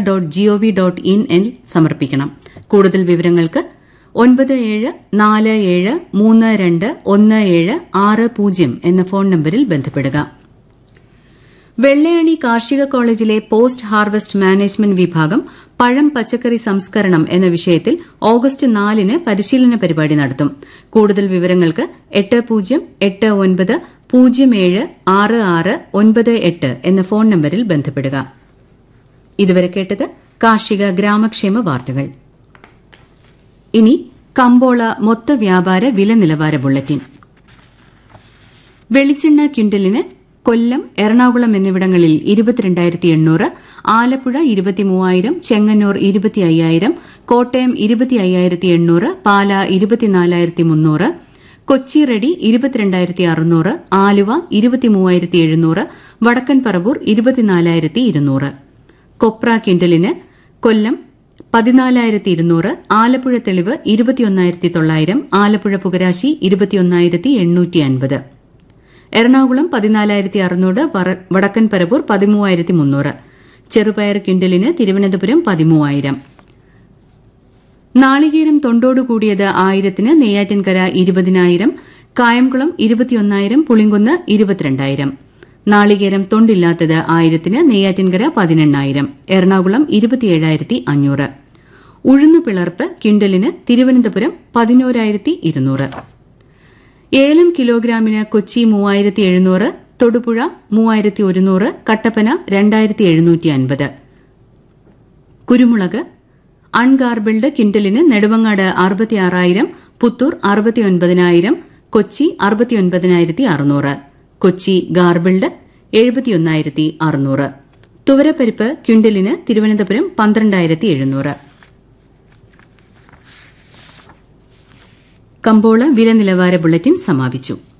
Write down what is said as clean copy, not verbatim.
www.nsl.gov.in ൽ സമർപ്പിക്കണം. കൂടുതൽ വിവരങ്ങൾക്ക് 9747321760 എന്ന ഫോൺ നമ്പരിൽ ബന്ധപ്പെടുക. വെള്ളയണി കാർഷിക കോളേജിലെ പോസ്റ്റ് ഹാർവസ്റ്റ് മാനേജ്മെന്റ് വിഭാഗം പഴം പച്ചക്കറി സംസ്കരണം എന്ന വിഷയത്തിൽ ഓഗസ്റ്റ് 4-ന് പരിശീലന പരിപാടി നടത്തും. കൂടുതൽ വിവരങ്ങൾക്ക് 8089076698 എന്ന ഫോൺ നമ്പരിൽ ബന്ധപ്പെടുക. ഇതുവരെ കേട്ടത് കാർഷിക ഗ്രാമക്ഷേമ വാർത്തകൾ. ഇനി കമ്പോള മൊത്ത വ്യാപാര വില നിലവാര ബുള്ളറ്റിൻ. വെളിച്ചെണ്ണ ക്വിന്റലിന് കൊല്ലം, എറണാകുളം എന്നിവിടങ്ങളിൽ 22,800, ആലപ്പുഴ 23,000, ചെങ്ങന്നൂർ 25,000, കോട്ടയം 25,800, പാല 24,300, കൊച്ചി റെഡി 22,600, ആലുവ 23,700, വടക്കൻ പറവൂർ 24,200. കൊപ്ര ക്വിന്റലിന് കൊല്ലം 14,200, ആലപ്പുഴ തെളിവ് 21,900, ആലപ്പുഴ പുകരാശി 21,850. എറണാകുളം 14,600, വടക്കൻ പരവൂർ 13,300. ചെറുപയർ ക്വിന്റലിന് തിരുവനന്തപുരം 13,000. നാളികേരം തൊണ്ടോടുകൂടിയത് 1,000-ന് നെയ്യാറ്റിൻകര 20,000, കായംകുളം 21,000, പുളിങ്കുന്ന് 22,000. നാളികേരം തൊണ്ടില്ലാത്തത് 1,000-ന് നെയ്യാറ്റിൻകര 18,000, എറണാകുളം 27,500. ഉഴുന്നു പിളർപ്പ് ക്വിന്റലിന് തിരുവനന്തപുരം 11,200. ഏലം കിലോഗ്രാമിന് കൊച്ചി 3,700, തൊടുപുഴ 3,100, കട്ടപ്പന 2,750. കുരുമുളക് അൺഗാർബിൾഡ് ക്വിന്റലിന് നെടുമങ്ങാട് 66,000, പുത്തൂർ 69,000, കൊച്ചി 69,600. കൊച്ചി ഗാർബിൾഡ് 71,600. തുവരപ്പരിപ്പ് ക്വിന്റലിന് തിരുവനന്തപുരം 12,700. കമ്പോള വില നിലവാര ബുള്ളറ്റിൻ സമാപിച്ചു.